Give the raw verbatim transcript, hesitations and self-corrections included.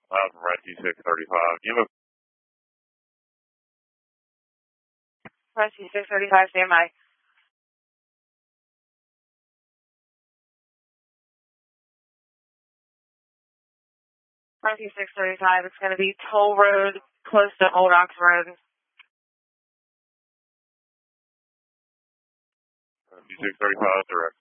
Uh, from Rescue six thirty-five. Do you have a Rescue six thirty-five, stand by. Rescue six thirty-five, it's going to be Toll Road, close to Old Ox Road. Rescue six thirty-five, direct.